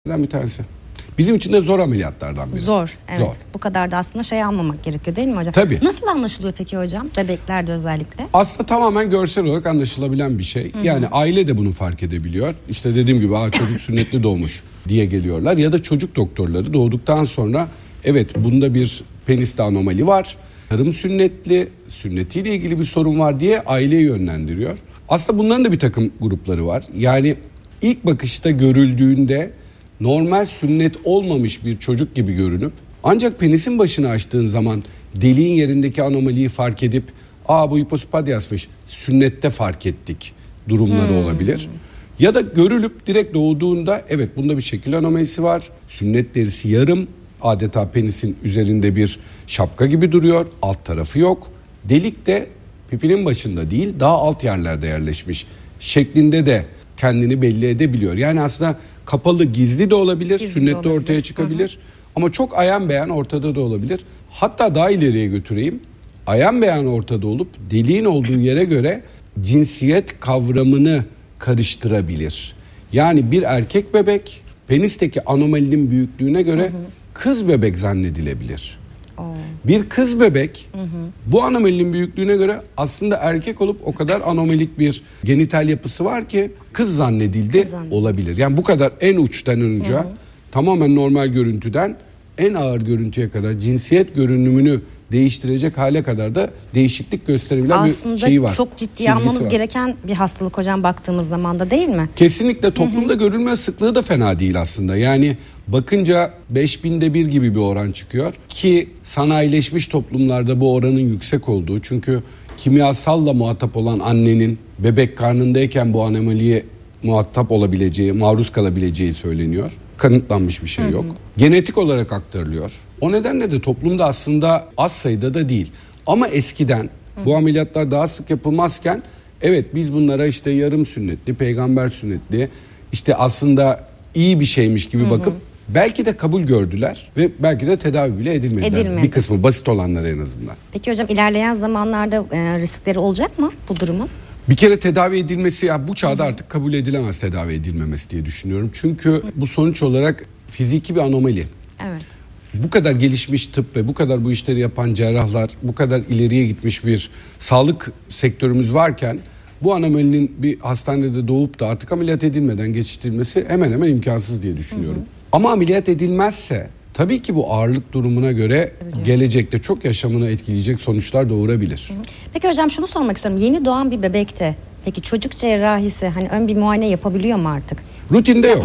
bir tanesi. Bizim için de zor ameliyatlardan biri. Zor, evet. Zor. Bu kadar da aslında almamak gerekiyor değil mi hocam? Tabii. Nasıl anlaşılıyor peki hocam? Bebeklerde özellikle. Aslında tamamen görsel olarak anlaşılabilen bir şey. Hı-hı. Yani aile de bunu fark edebiliyor. İşte dediğim gibi çocuk sünnetli doğmuş diye geliyorlar. Ya da çocuk doktorları doğduktan sonra evet bunda bir peniste anomali var. Yarım sünnetli, sünnetiyle ilgili bir sorun var diye aileye yönlendiriyor. Aslında bunların da bir takım grupları var. Yani ilk bakışta görüldüğünde normal sünnet olmamış bir çocuk gibi görünüp ancak penisin başını açtığın zaman deliğin yerindeki anomaliyi fark edip bu hipospadyasmış sünnette fark ettik durumları olabilir. Ya da görülüp direkt doğduğunda evet bunda bir şekil anomalisi var. Sünnet derisi yarım, adeta penisin üzerinde bir şapka gibi duruyor, alt tarafı yok. Delik de pipinin başında değil daha alt yerlerde yerleşmiş şeklinde de kendini belli edebiliyor. Yani aslında kapalı gizli de olabilir, sünnette ortaya çıkabilir. Hı-hı. Ama çok ayan beyan ortada da olabilir. Hatta daha ileriye götüreyim. Ayan beyan ortada olup deliğin olduğu yere göre cinsiyet kavramını karıştırabilir. Yani bir erkek bebek penisteki anomalinin büyüklüğüne göre kız bebek zannedilebilir. Bir kız bebek bu anomalinin büyüklüğüne göre aslında erkek olup o kadar anomalik bir genital yapısı var ki kız zannedildi olabilir. Yani bu kadar en uçtan önce tamamen normal görüntüden en ağır görüntüye kadar cinsiyet görünümünü değiştirecek hale kadar da değişiklik gösterebilen aslında bir şeyi var. Aslında çok ciddiye almamız gereken bir hastalık hocam baktığımız zaman da değil mi? Kesinlikle toplumda görülme sıklığı da fena değil aslında. Yani bakınca 5000'de 1 gibi bir oran çıkıyor ki sanayileşmiş toplumlarda bu oranın yüksek olduğu. Çünkü kimyasalla muhatap olan annenin bebek karnındayken bu anomaliye muhatap olabileceği, maruz kalabileceği söyleniyor. Kanıtlanmış bir şey yok. Genetik olarak aktarılıyor. O nedenle de toplumda aslında az sayıda da değil. Ama eskiden bu ameliyatlar daha sık yapılmazken evet biz bunlara işte yarım sünnetli, peygamber sünnetli işte aslında iyi bir şeymiş gibi bakıp belki de kabul gördüler ve belki de tedavi bile edilmediler. Bir kısmı basit olanlar en azından. Peki hocam ilerleyen zamanlarda riskleri olacak mı bu durumun? Bir kere tedavi edilmesi bu çağda artık kabul edilemez tedavi edilmemesi diye düşünüyorum. Çünkü bu sonuç olarak fiziki bir anomali. Evet. Bu kadar gelişmiş tıp ve bu kadar bu işleri yapan cerrahlar, bu kadar ileriye gitmiş bir sağlık sektörümüz varken bu anomalinin bir hastanede doğup da artık ameliyat edilmeden geçiştirilmesi hemen hemen imkansız diye düşünüyorum. Ama ameliyat edilmezse tabii ki bu ağırlık durumuna göre gelecekte çok yaşamını etkileyecek sonuçlar doğurabilir. Peki hocam şunu sormak istiyorum. Yeni doğan bir bebekte peki çocuk cerrahisi ön bir muayene yapabiliyor mu artık? Rutinde yok.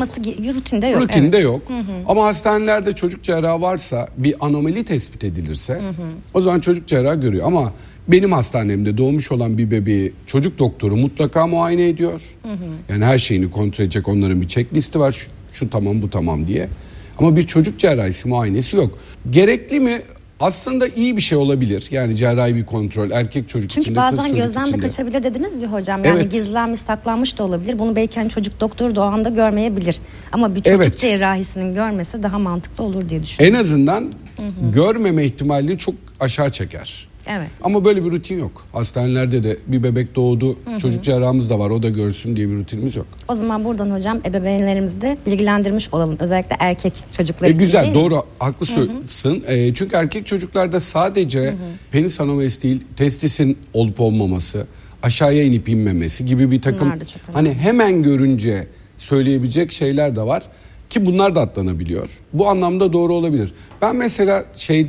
Rutinde yok. Ama hastanelerde çocuk cerrahı varsa bir anomali tespit edilirse o zaman çocuk cerrahı görüyor. Ama benim hastanemde doğmuş olan bir bebeği çocuk doktoru mutlaka muayene ediyor. Yani her şeyini kontrol edecek, onların bir checklisti var. Şu tamam bu tamam diye. Ama bir çocuk cerrahisi muayenesi yok. Gerekli mi? Aslında iyi bir şey olabilir. Yani cerrahi bir kontrol erkek çocuk çünkü içinde, kız çocuk içinde. Çünkü bazen gözden de kaçabilir dediniz ya hocam. Yani gizlenmiş, saklanmış da olabilir. Bunu belki çocuk doktoru doğanda görmeyebilir. Ama bir çocuk cerrahisinin görmesi daha mantıklı olur diye düşünüyorum. En azından görmeme ihtimalini çok aşağı çeker. Evet. Ama böyle bir rutin yok. Hastanelerde de bir bebek doğdu, çocuk cerrahımız da var, o da görsün diye bir rutinimiz yok. O zaman buradan hocam ebeveynlerimizi de bilgilendirmiş olalım. Özellikle erkek çocuklar için. Güzel, doğru, haklısın. Çünkü erkek çocuklarda sadece penis anomalisi değil, testisin olup olmaması, aşağıya inip inmemesi gibi bir takım hemen görünce söyleyebilecek şeyler de var. Ki bunlar da atlanabiliyor. Bu anlamda doğru olabilir. Ben mesela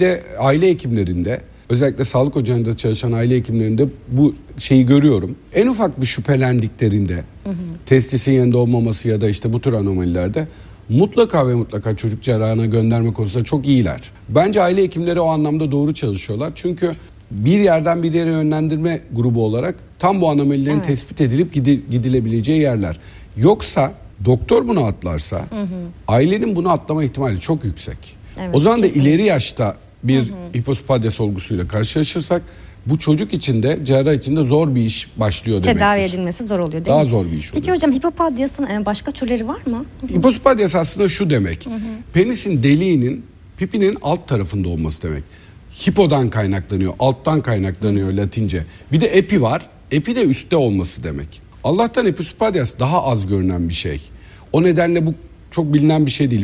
aile hekimlerinde, özellikle sağlık ocağında çalışan aile hekimlerinde bu şeyi görüyorum. En ufak bir şüphelendiklerinde testisin yerinde olmaması ya da işte bu tür anomalilerde mutlaka ve mutlaka çocuk cerrahına gönderme konusunda çok iyiler. Bence aile hekimleri o anlamda doğru çalışıyorlar. Çünkü bir yerden bir yere yönlendirme grubu olarak tam bu anomalilerin tespit edilip gidilebileceği yerler. Yoksa doktor bunu atlarsa ailenin bunu atlama ihtimali çok yüksek. Evet, o zaman da ileri yaşta bir hipospadyas olgusuyla karşılaşırsak bu çocuk için de cerrah için de zor bir iş başlıyor demektir. Tedavi edilmesi zor oluyor değil mi? Daha zor bir iş oluyor. Peki hocam hipopadyasın başka türleri var mı? Hipospadyas aslında şu demek. Penisin deliğinin pipinin alt tarafında olması demek. Hipodan kaynaklanıyor, alttan kaynaklanıyor Latince. Bir de epi var. Epi de üstte olması demek. Allah'tan hipospadyas daha az görünen bir şey. O nedenle bu çok bilinen bir şey değil.